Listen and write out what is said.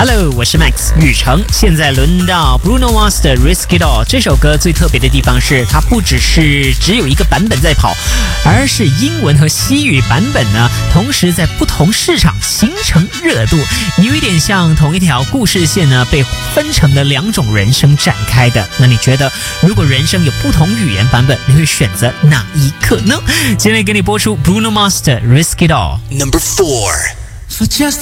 Hello， 我是 Max 宇成。现在轮到 Bruno Mars 的 Risk It All。这首歌最特别的地方是，它不只有一个版本在跑，而是英文和西语版本呢，同时在不同市场形成热度，有一点像同一条故事线呢被分成了两种人生展开的。那你觉得，如果人生有不同语言版本，你会选择哪一个呢？今天给你播出 Bruno Mars 的 Risk It All。 Number 4. For just